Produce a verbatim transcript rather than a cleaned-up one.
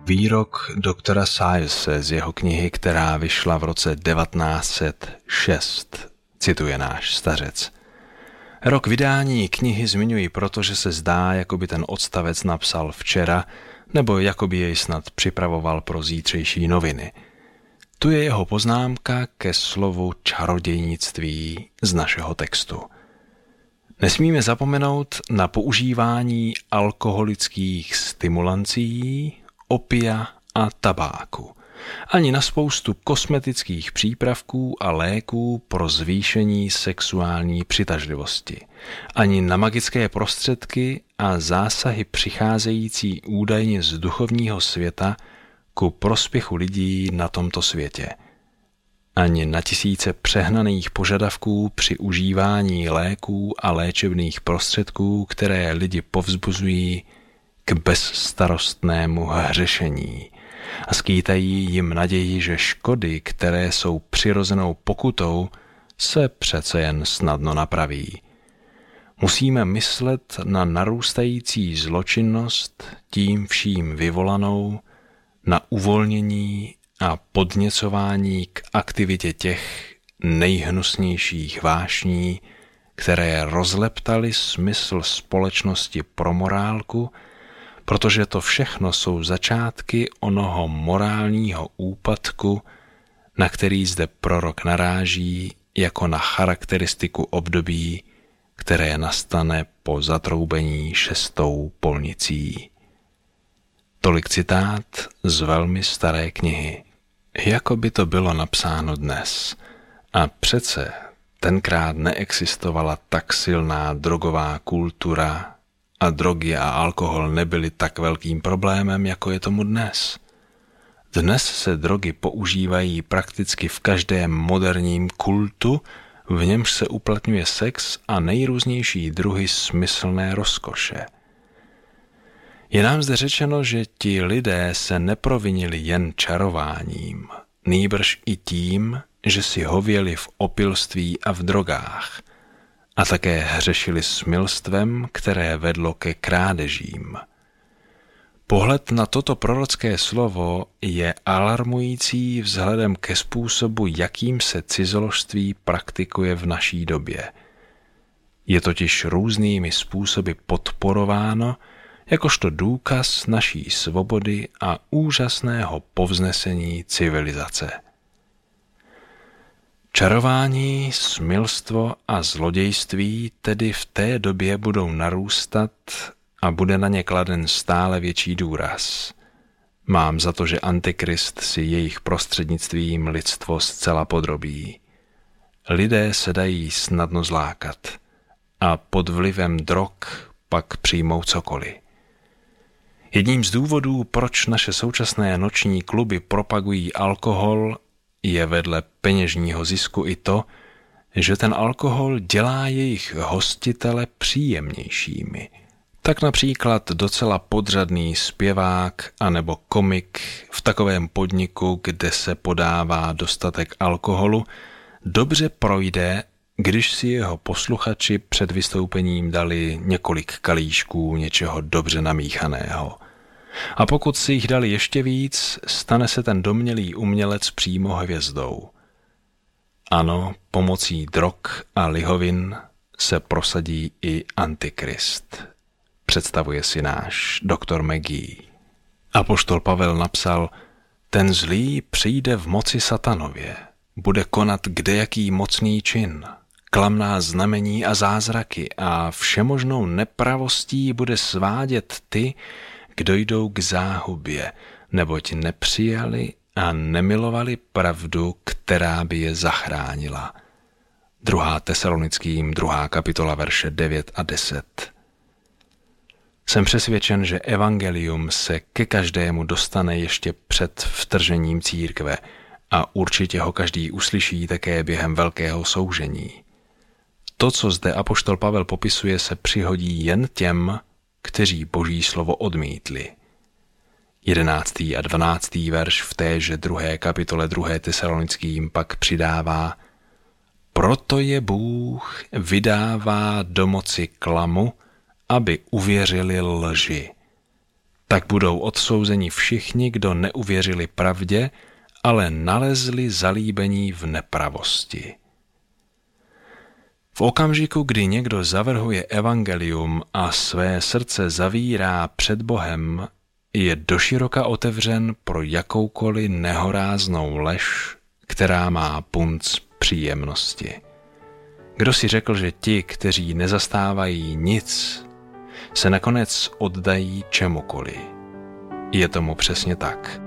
Výrok doktora Sayelse z jeho knihy, která vyšla v roce devatenáct set šest, cituje náš stařec. Rok vydání knihy zmiňuji proto, že se zdá, jako by ten odstavec napsal včera, nebo jako by jej snad připravoval pro zítřejší noviny. Tu je jeho poznámka ke slovu čarodějnictví z našeho textu. Nesmíme zapomenout na používání alkoholických stimulancí, opia a tabáku, ani na spoustu kosmetických přípravků a léků pro zvýšení sexuální přitažlivosti, ani na magické prostředky a zásahy přicházející údajně z duchovního světa ku prospěchu lidí na tomto světě, ani na tisíce přehnaných požadavků při užívání léků a léčebných prostředků, které lidi povzbuzují k bezstarostnému hřešení a skýtají jim naději, že škody, které jsou přirozenou pokutou, se přece jen snadno napraví. Musíme myslet na narůstající zločinnost, tím vším vyvolanou, na uvolnění a podněcování k aktivitě těch nejhnusnějších vášní, které rozleptaly smysl společnosti pro morálku, protože to všechno jsou začátky onoho morálního úpadku, na který zde prorok naráží jako na charakteristiku období, které nastane po zatroubení šestou polnicí. Tolik citát z velmi staré knihy. Jako by to bylo napsáno dnes. A přece tenkrát neexistovala tak silná drogová kultura a drogy a alkohol nebyly tak velkým problémem, jako je tomu dnes. Dnes se drogy používají prakticky v každém moderním kultu, v němž se uplatňuje sex a nejrůznější druhy smyslné rozkoše. Je nám zde řečeno, že ti lidé se neprovinili jen čarováním, nýbrž i tím, že si hověli v opilství a v drogách a také hřešili smilstvem, které vedlo ke krádežím. Pohled na toto prorocké slovo je alarmující vzhledem ke způsobu, jakým se cizoložství praktikuje v naší době. Je totiž různými způsoby podporováno, jakožto důkaz naší svobody a úžasného povznesení civilizace. Čarování, smilstvo a zlodějství tedy v té době budou narůstat a bude na ně kladen stále větší důraz. Mám za to, že Antikrist si jejich prostřednictvím lidstvo zcela podrobí. Lidé se dají snadno zlákat a pod vlivem drog pak přijmou cokoliv. Jedním z důvodů, proč naše současné noční kluby propagují alkohol, je vedle peněžního zisku i to, že ten alkohol dělá jejich hostitele příjemnějšími. Tak například docela podřadný zpěvák anebo komik v takovém podniku, kde se podává dostatek alkoholu, dobře projde, když si jeho posluchači před vystoupením dali několik kalíšků něčeho dobře namíchaného. A pokud si jich dali ještě víc, stane se ten domnělý umělec přímo hvězdou. Ano, pomocí drog a lihovin se prosadí i Antikrist. Představuje si náš doktor McGee. Apoštol Pavel napsal, ten zlý přijde v moci satanově, bude konat kdejaký mocný čin, klamná znamení a zázraky a všemožnou nepravostí bude svádět ty, kdo jdou k záhubě, neboť nepřijali a nemilovali pravdu, která by je zachránila. druhá Tesalonickým, druhá kapitola, verše devět a deset. Jsem přesvědčen, že evangelium se ke každému dostane ještě před vtržením církve a určitě ho každý uslyší také během velkého soužení. To, co zde apoštol Pavel popisuje, se přihodí jen těm, kteří Boží slovo odmítli. Jedenáctý a dvanáctý verš v téže druhé kapitole druhé Tesalonickým pak přidává: proto je Bůh vydává do moci klamu, aby uvěřili lži. Tak budou odsouzeni všichni, kdo neuvěřili pravdě, ale nalezli zalíbení v nepravosti. V okamžiku, kdy někdo zavrhuje evangelium a své srdce zavírá před Bohem, je doširoka otevřen pro jakoukoliv nehoráznou lež, která má punc příjemnosti. Kdo si řekl, že ti, kteří nezastávají nic, se nakonec oddají čemukoliv? Je tomu přesně tak.